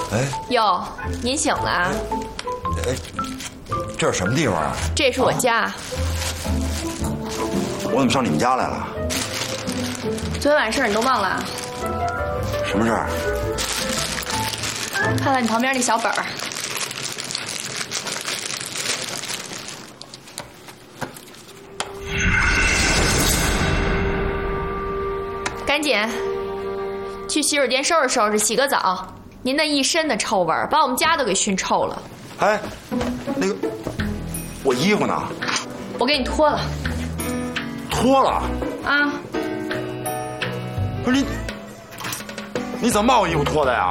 哎， 哟，您醒了啊？ 哎，这是什么地方啊？ 这是我家。 我怎么上你们家来了？ 昨天晚上事儿你都忘了啊？ 什么事儿？ 看看你旁边那小本儿。赶紧去洗手间收拾收拾，洗个澡。您那一身的臭味儿，把我们家都给熏臭了。 哎，那个，我衣服呢？ 我给你脱了。 脱了？ 啊？ 不是你怎么把我衣服脱的呀？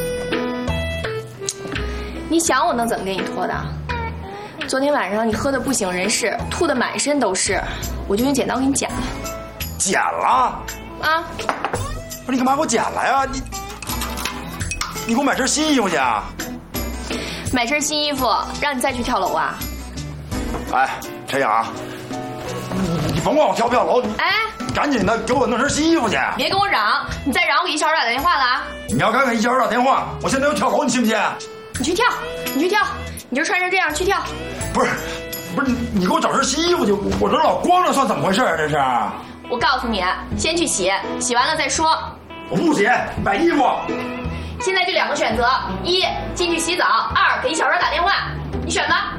你想我能怎么给你脱的？昨天晚上你喝的不省人事，吐的满身都是，我就用剪刀给你剪了。 剪了？ 啊？ 不是你干嘛给我剪了呀？你给我买身新衣服去啊？ 买身新衣服，让你再去跳楼啊？ 哎，陈阳，你甭管我跳不跳楼， 哎， 你赶紧的给我弄身新衣服去。 别跟我嚷，你再嚷我给1小时打电话了啊！ 你要敢给1小时打电话，我现在要跳楼，你信不信？ 你去跳，你去跳，你就穿成这样去跳。 不是，你给我找身新衣服去，我这老光着算怎么回事啊？这是？ 我告诉你，先去洗，洗完了再说。 我不洗，买衣服。 现在就2个选择：1进去洗澡，2给1小时打电话，你选吧。